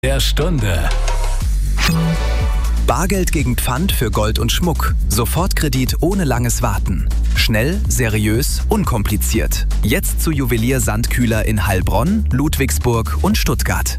der Stunde. Bargeld gegen Pfand für Gold und Schmuck. Sofortkredit ohne langes Warten. Schnell, seriös, unkompliziert. Jetzt zu Juwelier Sandkühler in Heilbronn, Ludwigsburg und Stuttgart.